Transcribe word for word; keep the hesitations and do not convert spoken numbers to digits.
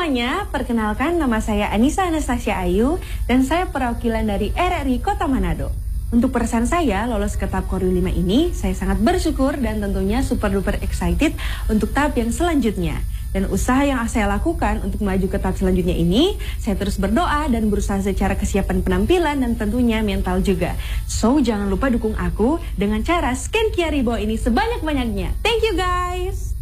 semuanya, perkenalkan nama saya Anissa Anastasia Ayu dan saya perwakilan dari R R I Kota Manado. Untuk peresan saya lolos ke tahap Korwil lima ini, saya sangat bersyukur dan tentunya super duper excited untuk tahap yang selanjutnya. Dan usaha yang saya lakukan untuk maju ke tahap selanjutnya ini, saya terus berdoa dan berusaha secara kesiapan penampilan dan tentunya mental juga. So, jangan lupa dukung aku dengan cara scan Q R di bawah ini sebanyak-banyaknya. Thank you guys!